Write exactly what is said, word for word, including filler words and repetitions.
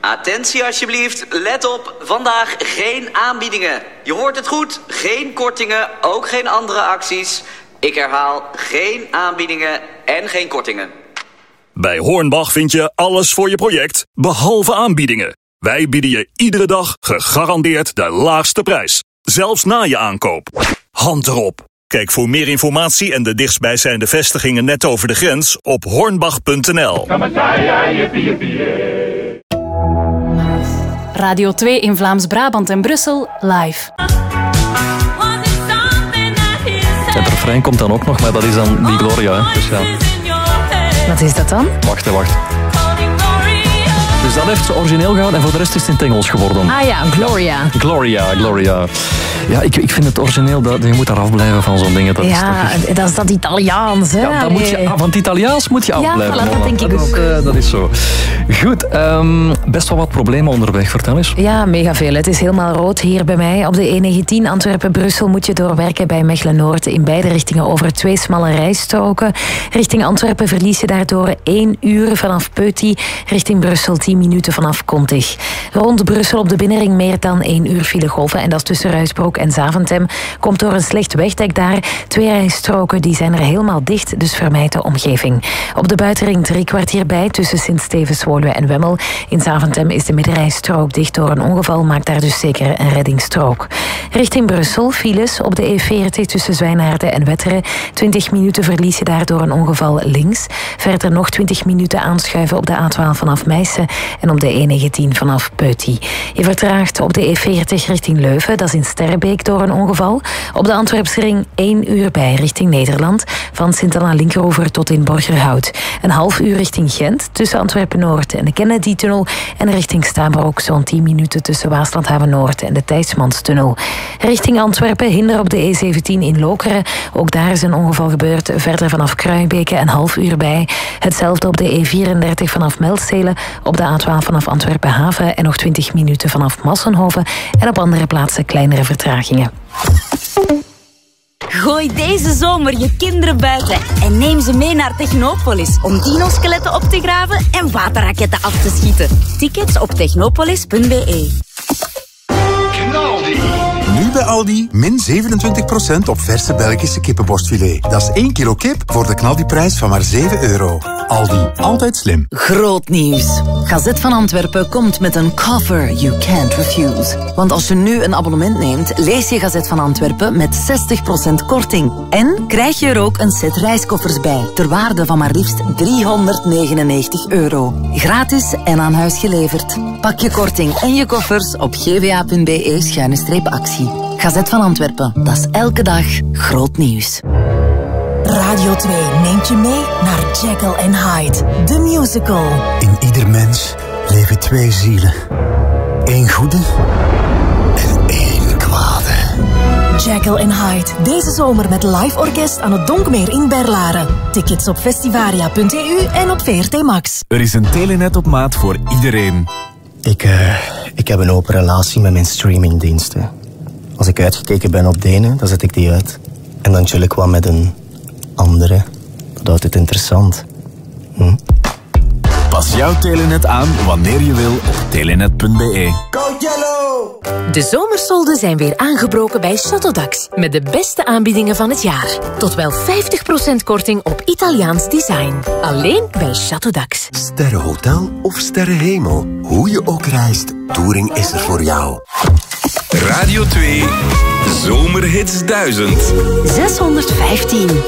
Attentie alsjeblieft, let op, vandaag geen aanbiedingen. Je hoort het goed, geen kortingen, ook geen andere acties. Ik herhaal, geen aanbiedingen en geen kortingen. Bij Hornbach vind je alles voor je project, behalve aanbiedingen. Wij bieden je iedere dag gegarandeerd de laagste prijs. Zelfs na je aankoop. Hand erop. Kijk voor meer informatie en de dichtstbijzijnde vestigingen net over de grens op hornbach punt n l. Radio twee in Vlaams-Brabant en Brussel live. Het refrein komt dan ook nog, maar dat is dan die Gloria. Hè? Dus ja. Wat is dat dan? Wacht, hè, wacht. Dus dat heeft ze origineel gehouden en voor de rest is het in het Engels geworden. Ah ja, Gloria. Gloria, Gloria. Ja, ik, ik vind het origineel, dat, je moet eraf blijven van zo'n dingen. Dat ja, is toch... dat is dat Italiaans, hè? Ja, dat moet je, van het Italiaans moet je afblijven. Ja, voilà, dat denk ik dat ook. Is, uh, dat is zo. Goed, um, best wel wat problemen onderweg, vertel eens. Ja, mega veel. Het is helemaal rood hier bij mij. Op de E negentien Antwerpen-Brussel moet je doorwerken bij Mechelen-Noord. In beide richtingen over twee smalle rijstroken. Richting Antwerpen verlies je daardoor één uur vanaf Peuty. Richting Brussel tien minuten vanaf Kontig. Rond Brussel op de binnenring meer dan één uur filegolven. En dat is tussen Ruisbroek en Zaventem. Komt door een slecht wegdek daar. Twee rijstroken die zijn er helemaal dicht, dus vermijd de omgeving. Op de buitenring drie kwartier bij tussen Sint-Stevens, Woluwe en Wemmel. In Zaventem is de middenrijstrook dicht door een ongeval. Maakt daar dus zeker een reddingsstrook. Richting Brussel files op de E veertig tussen Zwijnaarden en Wetteren. twintig minuten verlies je daar door een ongeval links. Verder nog twintig minuten aanschuiven op de A twaalf vanaf Meissen en op de E negentien vanaf Peuty. Je vertraagt op de E veertig richting Leuven, dat is in Sterrebeek door een ongeval. Op de Antwerpsring één uur bij richting Nederland, van Sint-Anna-Linkeroever tot in Borgerhout. Een half uur richting Gent, tussen Antwerpen-Noord en de Kennedy-tunnel en richting Stabroek zo'n tien minuten tussen Waaslandhaven-Noord en de Tijdsmanstunnel. Richting Antwerpen hinder op de E zeventien in Lokeren. Ook daar is een ongeval gebeurd, verder vanaf Kruijbeke een half uur bij. Hetzelfde op de E vierendertig vanaf Melstelen, op de A twaalf vanaf Antwerpen-Haven en nog twintig minuten vanaf Massenhoven en op andere plaatsen kleinere vertragingen. Gooi deze zomer je kinderen buiten en neem ze mee naar Technopolis om dinoskeletten op te graven en waterraketten af te schieten. Tickets op technopolis punt b e. Nu bij Aldi, min zevenentwintig procent op verse Belgische kippenborstfilet. Dat is één kilo kip voor de knaldiprijs van maar zeven euro. Aldi, altijd slim. Groot nieuws. Gazet van Antwerpen komt met een cover you can't refuse. Want als je nu een abonnement neemt, lees je Gazet van Antwerpen met zestig procent korting. En krijg je er ook een set reiskoffers bij, ter waarde van maar liefst driehonderdnegenennegentig euro. Gratis en aan huis geleverd. Pak je korting en je koffers op g v a punt b e schuine streep actie. Gazet van Antwerpen, dat is elke dag groot nieuws. Radio twee neemt je mee naar Jekyll and Hyde, de musical. In ieder mens leven twee zielen. Eén goede en één kwade. Jekyll and Hyde, deze zomer met live orkest aan het Donkmeer in Berlaren. Tickets op festivaria punt e u en op V R T Max. Er is een telenet op maat voor iedereen. Ik, uh, ik heb een open relatie met mijn streamingdiensten. Als ik uitgekeken ben op de ene, dan zet ik die uit. En dan chill ik wat met een andere. Dat houdt het interessant. Hm? Pas jouw telenet aan wanneer je wil op telenet punt b e. Go Yellow! De zomersolden zijn weer aangebroken bij Châteaudax. Met de beste aanbiedingen van het jaar. Tot wel vijftig procent korting op Italiaans design. Alleen bij Châteaudax. Sterrenhotel of sterrenhemel. Hoe je ook reist, Touring is er voor jou. Radio twee Zomerhits duizend. zeshonderdvijftien.